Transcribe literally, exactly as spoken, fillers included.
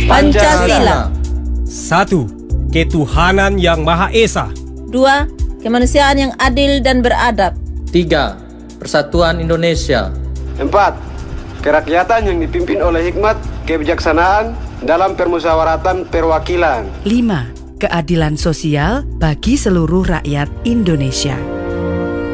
Pancasila. Satu, ketuhanan yang Maha Esa. Dua, kemanusiaan yang adil dan beradab. Tiga, persatuan Indonesia. Empat, kerakyatan yang dipimpin oleh hikmat kebijaksanaan dalam permusyawaratan perwakilan. Lima, keadilan sosial bagi seluruh rakyat Indonesia.